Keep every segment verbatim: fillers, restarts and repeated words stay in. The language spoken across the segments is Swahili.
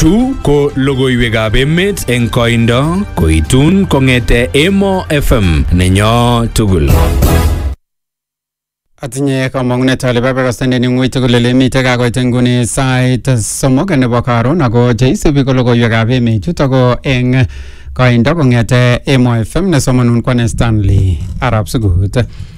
Chu ko logoiwekab emet eng koindo koitun kongete Emo F M nenyo tugul. Atinye kamang'unet ale babakastande ng'ui tugul ele mite kakoit nguni sait somok nebo karon ako cheisubi ko logoiwekab emet chuto ko eng koindo kongete Emo F M nesomanun kwane Stanley Arab Sugut.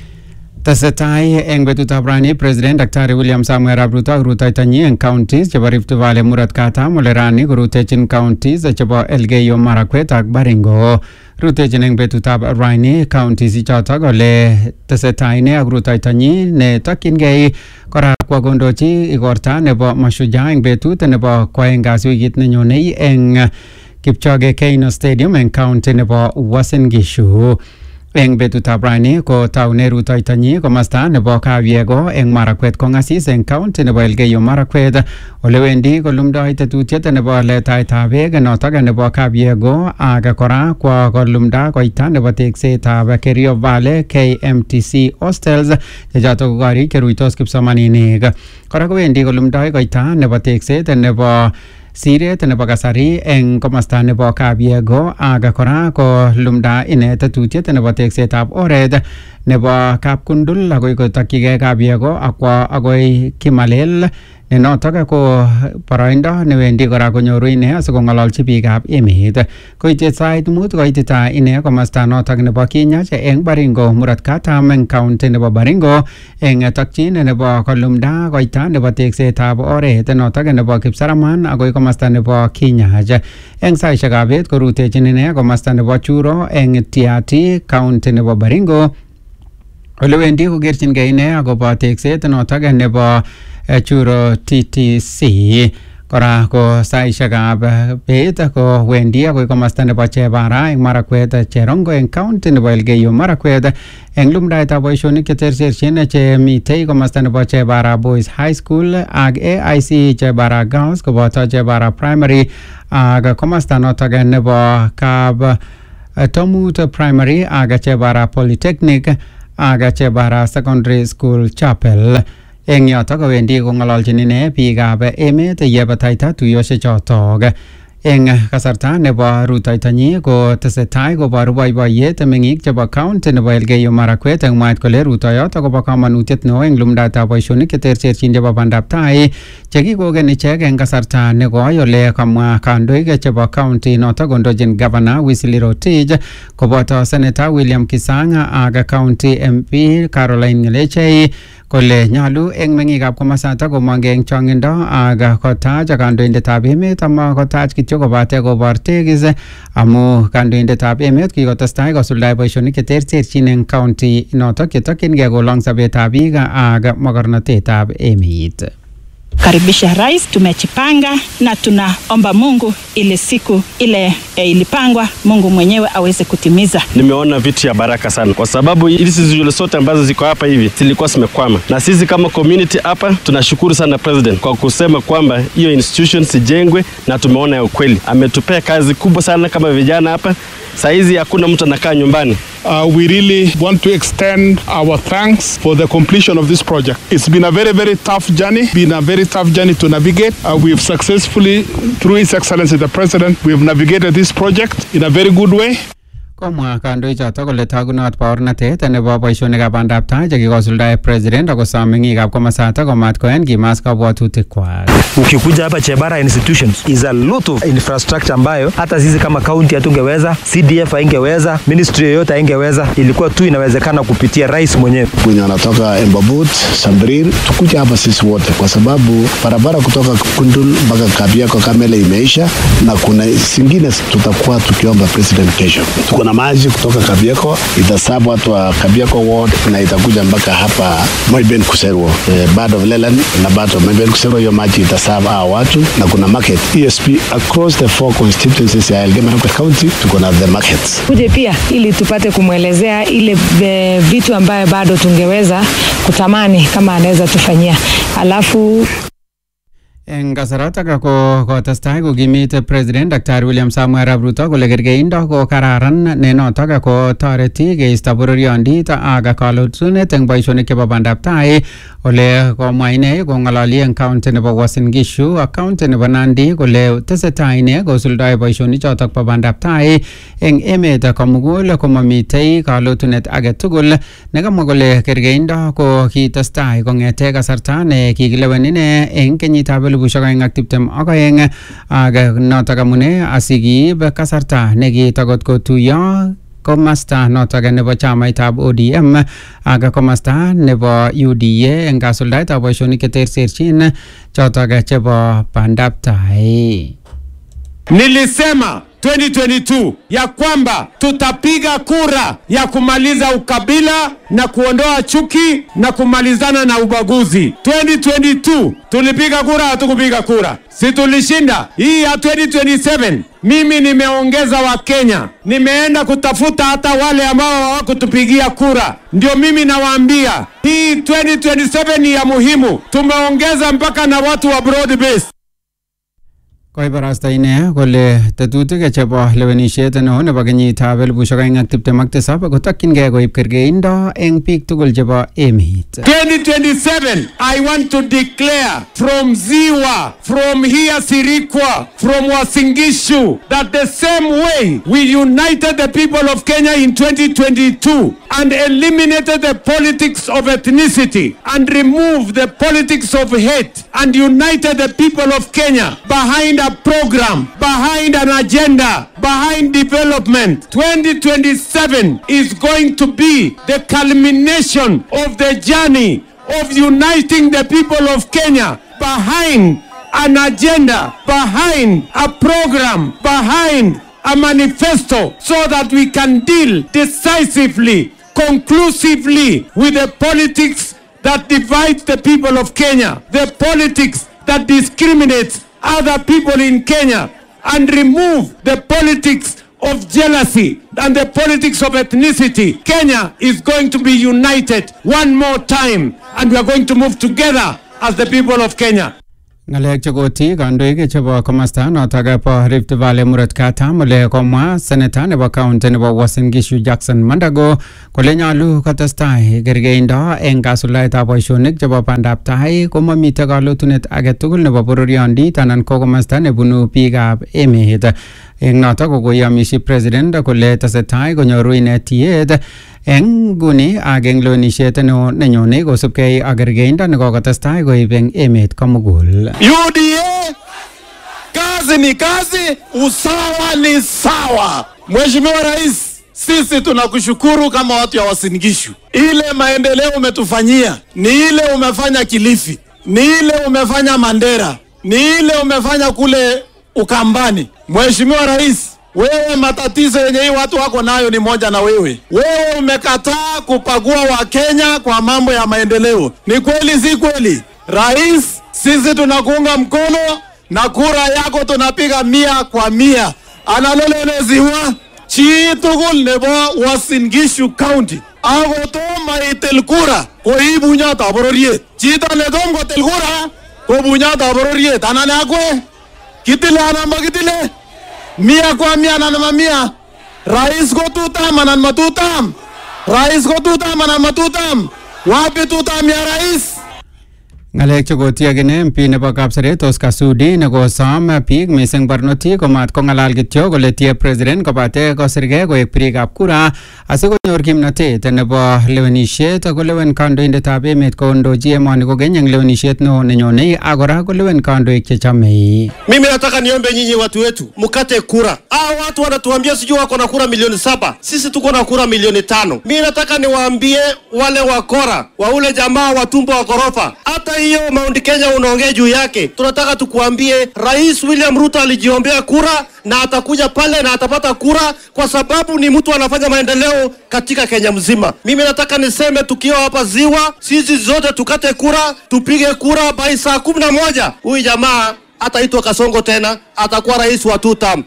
Tesetai eng betutab rani President Daktari William Samuel Arap Ruto ak rutoitonyi eng counties chebo Rift Valley murot katam ole rani korutechin counties chebo Elgeyo Marakwet ak Baringo. Rutechin eng betutab rani counties ichotok ole tesetai ine ak rutoitonyi ne tokyingei kora kwa kondochi igorta nebo Mashujaa eng betut nebo kwaeng kasi wikit nenyonei eng Kipchoge Keino Stadium eng county nebo Uasin Gishu. Eng betutab rani ko taune rutoitonyi komasta nebo Kaviego eng Marakwet kong'asis eng county nebo Elgeyo Marakwet ole wendi kolumdoi tetutiet nebo letaetab beek notok nebo Kaviego ak kora kwa kolumda koita nebo teksetab Kerio Valley K M T C hostels chechotok ko korik cheruitos kipsomaninik. Kora kowendi kolumdoi koita nebo tekset nebo siret nebo kasari eng komasta nebo Kaviego ak kora ko lumda ine tetutiet nebo teksetab oret nebo Kapkundul agoi kotokyigei Kaviego akwa agoi Kimalel ne notok ko boroindo newendi kora konyoru ine asikong'ololchi biikab emet. Koite sait mut koitita ine komasta notok nebo Kinyach eng Baringo murot katam eng county nebo Baringo eng tokyin nebo kolumda koita nebo teksetab oret notok nebo Kipsaraman agoi komasta nebo Kinyach. Eng saishekab bet korutechin ine komasta nebo Churo eng Tiati county nebo Baringo ole wendi kokerchingei ine akobo tekset notok nebo Churo T T C. Kora ko saishekab bet ko wendi akoi komasta nebo Chebara eng Marakwet Cherongo eng county nebo Elgeyo Marakwet eng lumdaetab boisionik cheterterchin chemitei komasta nebo Chebara Boys High School ak A I C Chebara Girls koboto Chebara Primary ak komasta notok nebo Kab Tomut Primary ak Chebara Polytechnic ak Chebara Secondary School Chapel. Eng yotok kowendi kong'ololchin ine biikab emet yebataita tuiyosiek chotok. Eng kasarta nebo rutoitonyi ko tesetai koboru boiboiyet meng'ik chebo county nebo Elgeyo Marakwet eng mwaet kole rutoiyot akobo kamanutiet neo eng lumdaetab boisionik cheterterchin chebo bandab tai chekikoken ichek eng kasarta nekoi ole kamwa kandoik chebo county notok kondochin Governor Wesley Rotich koboto Senator William Kisang ak County M P Caroline Ngelechei kole nyalu eng meng'ikab komasata komong'e eng chong'indo ak kotach kandoindetab emet ama kotach kityo kobate kobor tegis amu kandoindetab emet kikotestai kosuldae boisionik cheterterchin eng county notok chetokyingei kolong sobetab biik ak mogornotetab emet. Karibisha rais, tumejipanga na tunaomba Mungu ile siku ile e, ilipangwa Mungu mwenyewe aweze kutimiza. Nimeona vitu ya baraka sana kwa sababu hizi shule zote ambazo ziko hapa hivi zilikuwa zimekwama, na sisi kama community hapa tunashukuru sana president kwa kusema kwamba hiyo institution sijengwe, na tumeona ya ukweli. Ametupea kazi kubwa sana kama vijana hapa. Saizi hakuna mtu anakaa nyumbani. Uh, we really want to extend our thanks for the completion of this project. It's been a very, very tough journey, been a very tough journey to navigate. Uh, we've successfully, through His Excellency the President, we've navigated this project in a very good way. Komwa kandoichotok kole tagunot baornatet nebo boisionikab bandab tai chekikosuldae president akosom meng'ikab komasata komat koen kimas kabwatutikwak. Ukikuja hapa Chebara institutions is a lot of infrastructure ambayo hata sisi kama county hatungeweza, C D F haingeweza, ministry yoyote haingeweza, ilikuwa tu inawezekana kupitia rais mwenyewe. Wenye wanatoka Embabut, Sambrir, tukuja hapa sisi wote kwa sababu barabara kutoka Kundul mpaka Kabiako Kamele imeisha, na kuna zingine tutakuwa tukiomba president kesho. Tuko na maji kutoka Kabiako itasabu watu wa Kabiako ward na itakuja mpaka hapa Moiben Kuserwo, eh, Bad of Leland na Bad of Moiben Kuserwo. Hiyo maji itasabu hawa watu, na kuna market E S P across the four constituencies ya Elgeyo Marakwet County. Tuko na the markets kuje pia ili tupate kumwelezea ile vitu ambayo bado tungeweza kutamani kama anaweza tufanyia. Alafu En kasaratak ko kotestai kokimit President Daktari William Samoei Arap Ruto kole kergeindo ko kararan ne notok ko toreti keisto bororiondit ak kalotsunet eng boisionik chebo bandab tai ole komwa ine kong'ololi eng county nebo Uasin Gishu ak county nebo Nandi kole tesetai ine kosuldoi boisionik chotok bo bandab tai eng emet komugul komamitei kalotunet age tugul nekamwa kole kergeindo ko kitestai kong'ete kasarta ne kikilewen ine eng kenyitab elipusiek oeng ak tiptem ak oeng ak notok amune asikiib kasarta nekitokot kotuiyo komasta notok nebo chamaitab O D M ak komasta nebo U D A eng kasuldaetab boisionik cheterterchin chotok chebo bandab tai. Nilisema twenty twenty-two ya kwamba tutapiga kura ya kumaliza ukabila na kuondoa chuki na kumalizana na ubaguzi. twenty twenty-two tulipiga kura, hatukupiga kura, si tulishinda? Hii ya twenty twenty-seven mimi nimeongeza wa Kenya, nimeenda kutafuta hata wale ambao hawakutupigia kura. Ndio mimi nawaambia hii twenty twenty-seven ni ya muhimu, tumeongeza mpaka na watu wa broad base. Koibarasta ine kole tetutik chebo lewenisiet neo nebo kenyitab elipusiek oeng ak tiptem ak tisab kotokyingei koib kergeindo eng biik tugul chebo emet. twenty twenty-seven I want to declare from Ziwa, from here Sirikwa, from Uasin Gishu, that the same way we united the people of Kenya in twenty twenty-two and eliminated the politics of ethnicity and removed the politics of hate and united the people of Kenya behind a program, behind an agenda, behind development. twenty twenty-seven is going to be the culmination of the journey of uniting the people of Kenya behind an agenda, behind a program, behind a manifesto, so that we can deal decisively, conclusively with the politics that divides the people of Kenya, the politics that discriminates other people in Kenya, and remove the politics of jealousy and the politics of ethnicity. Kenya is going to be united one more time, and we are going to move together as the people of Kenya. Ngalek chekoti kandoik chebo komasta notok bo Rift Valley Murot Katam ole komwa seneta nebo county nebo Uasin Gishu Jackson Mandago kole nyolu kotestai kergeindo eng kasuldaetab boisionik chebo bandab tai komamite kalotunet age tugul nebo bororiondit anan ko komasta nebunu biikab emet. Eng notok kokoyomishi president kole tesetai konyoru ine tiet eng nguni ak eng lewenisiet neo nenyone kosubkei ak kergeindo nekokotestai koib eng emet komugul. U D A, kazi ni kazi, usawa ni sawa. Mheshimiwa Rais, sisi tunakushukuru kama watu ya Uasin Gishu. Ile maendeleo umetufanyia ni ile umefanya Kilifi, ni ile umefanya Mandera, ni ile umefanya kule Ukambani. Mheshimiwa Rais, wewe matatizo yenye hii watu wako nayo ni moja na wewe. Wewe umekataa kupagua wa Kenya kwa mambo ya maendeleo. Ni kweli si kweli? Rais, sisi tunakuunga mkono na kura yako tunapiga mia kwa mia. Analeleneziwa chitugul nebo Uasin Gishu County. Agotoma itil kura ko ibunyata bororiet. Chito nedom ko til kura ko bunyata bororiet. Ananakwe kitile anamba kitile mia kwa mia ananama mia. Rais ko tutam anan matutam. Rais ko tutam anan matutam. Wapi tutam ya rais? Ngalek chekotiakine M P nebo Kapseret Oscar Sudi nekosom biik mising barnotik komat kongalal kityo kole tie president kobate kosirgei koek birikab kura asikonyor kimnatet nebo lewenisiet kolewen kandoindetab emet kondochi emoni kokeny eng lewenisiet neo nenyone ak kora kolewen kandoik chechomei. Mimi nataka niombe nyinyi watu wetu mkate kura. Hao watu wanatuambia sijui wako na kura milioni saba. Sisi tuko na kura milioni tano. Mimi nataka niwaambie wale wakora wa ule jamaa wa tumbo wa korofa. Hata hiyo Mount Kenya unaongea juu yake. Tunataka tukuambie Rais William Ruto alijiombea kura na atakuja pale na atapata kura kwa sababu ni mtu anafanya maendeleo katika Kenya mzima. Mimi nataka niseme tukiwa hapa Ziwa, sisi zote tukate kura, tupige kura by saa kumi na moja. Huyu jamaa ataitwa Kasongo tena, atakuwa rais wa two term.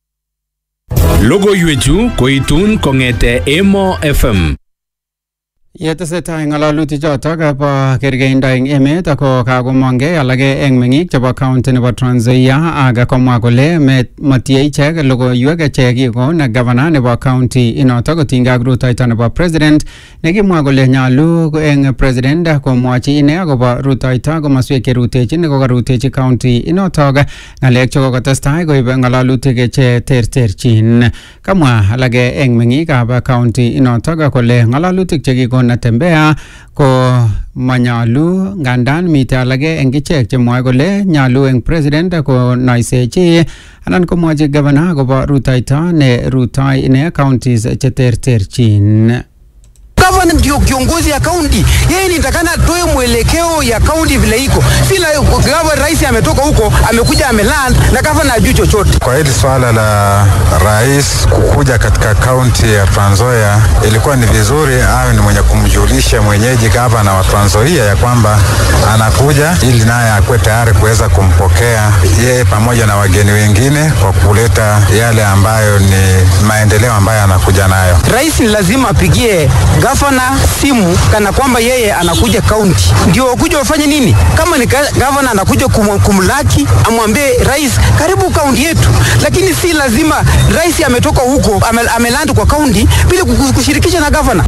Logoiwechu koitun kongete Emo F M. Yetesetai ngalalutik chotok bo kergeindo eng emet ako kakomongei alake eng meng'ik chebo county nebo Trans Nzoia ak komwa kole matie ichek logoiwek che kikon governor nebo county inotok kotinygei ak rutoito nebo president nekimwa kole nyalu eng president komwachi ine akobo rutoito komoswek cherutechin kokarutechi county inotok ng'alek chekokotestai koib ngalalutik che terterchin. Kamwa alake eng meng'ikab county inotok kole ngalalutik chekikon Natembea ko manyalu ngandan mite alage eng ichek chemwoe kole nyalu eng president ko noisechi anan komwachi governor akobo rutoito ne rutoi ine counties cheterterchin. Governor ndio kiongozi ya county. Yeye nitakana atoe mwelekeo ya county vile iko. Sila governor rais ametoka huko, amekuja ameland na governor hajui chochote. Kwa hili swala la rais kukuja katika county ya Trans Nzoia, ilikuwa ni vizuri awe ni mwenye kumjulisha mwenyeji governor wa Trans Nzoia ya kwamba anakuja ili naye akwe tayari kuweza kumpokea yeye pamoja na wageni wengine kwa kuleta yale ambayo ni maendeleo ambayo anakuja nayo. Rais ni lazima apigie gavana simu kana kwamba yeye anakuja county. Ndio kuja wafanye nini? Kama ni gavana anakuja kum, kumlaki, amwambie rais karibu county yetu. Lakini si lazima rais ametoka huko ameland kwa county bila kushirikisha na gavana.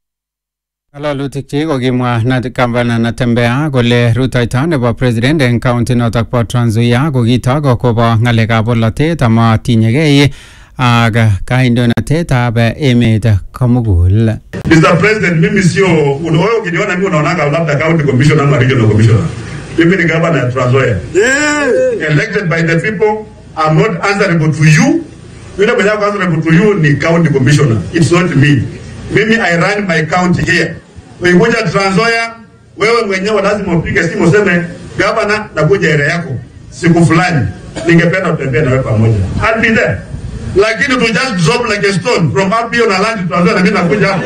Ngalalutik chi kokimwa na gavana Natembea kole rutoito nebo president eng county notok bo Trans Nzoia kokitok akobo ng'alekab bolotet ama tinyegei ak kandoinatetab emet komugul. Mister President, mimi sio wewe ukiniona mimi unaonaga labda county commissioner ama regional commissioner. Mimi ni governor of Trans Nzoia. Yeah. Elected by the people. I'm not answerable to you. Yule mwenye answerable to you ni county commissioner. It's not me. Mimi I run my county here. Ukikuja Trans Nzoia, wewe mwenyewe lazima upige simu useme governor nakuja area yako siku fulani. Ningependa utembee na wewe pamoja. I'll be there. Lakini to just drop like a stone from up here na land Trans Nzoia na mimi nakuja hapo.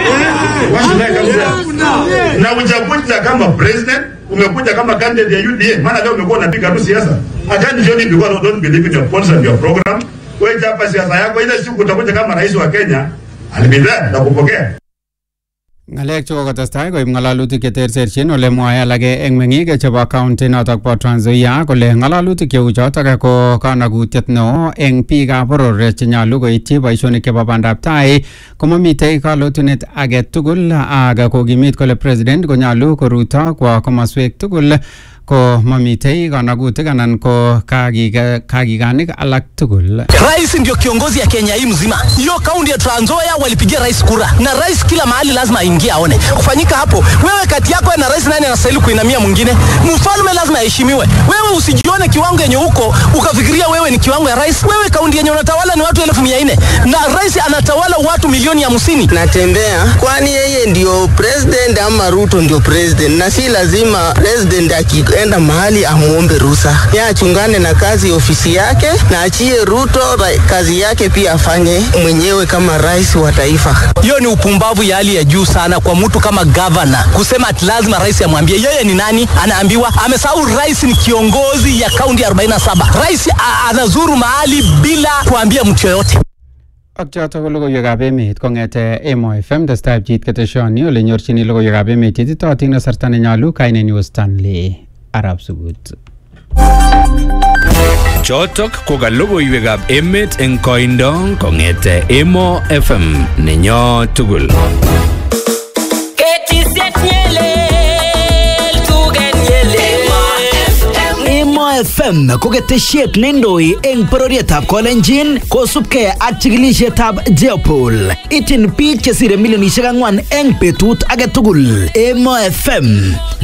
Na ujakuja kama president, umekuja kama candidate ya U D A, maana leo umekuwa unapiga tu siasa. I can't join you because I don't believe in your policy and your program. Wewe hapa siasa yako ile siku utakuja kama rais wa Kenya, I'll be there na kupokea. Ng'alek chekokotestai koib ng'alalutik cheterterchin ole mwoe alake eng meng'ik chebo county notok bo Trans Nzoia kole ng'alalutik cheu chotok ko kanakutiet neo eng biikab boror chenyalu koityi boisionik chebo bandab tai komamitei kalotunet age tugul ak kokimit kole president konyalu koruto kwa komoswek tugul ko mamitei kanagutik anan ko kakikanik alak tugul. Rais ndio kiongozi ya Kenya hii mzima. Hiyo kaunti ya Trans Nzoia walipigia rais kura. Na rais kila mahali lazima aingie aone. Kufanyika hapo, wewe kati yako na rais nani anastahili kuinamia mwingine? Mfalme lazima aheshimiwe. Wewe usijione kiwango yenye huko ukafikiria wewe ni kiwango ya rais. Wewe kaunti yenye unatawala ni watu elfu mia nne na rais anatawala watu milioni hamsini. Natembea kwani yeye ndio president ama Ruto ndio president, na si lazima president akienda mahali amuombe ruhusa. Yeye achungane na kazi ofisi yake na achie Ruto kazi yake pia afanye mwenyewe kama rais wa taifa. Hiyo ni upumbavu ya hali ya juu sana kwa mtu kama governor kusema ati lazima rais amwambie yeye ni nani. Anaambiwa amesahau rais ni kiongozi ya kaunti arobaini na saba. Rais anazuru mahali bila kuambia mtu yoyote. Ak chotok ko logoiwekab emet kong'ete Emo F M testai pchit keteshoni ole nyorchini logoiwekab emet yetitotin kasarta nenyalu. Kainenyu Stanley Arab Sugut. Chotok ko ka logoiwekab emet eng koindo kong'ete Emo F M nenyo tugul. F M ko ketesiet neindoi eng bororietab Kolenjin kosubkei ak chikilisietab Jeopol. Ityin biik chesire milionisiek ang'wan eng betut age tugul. Emo F M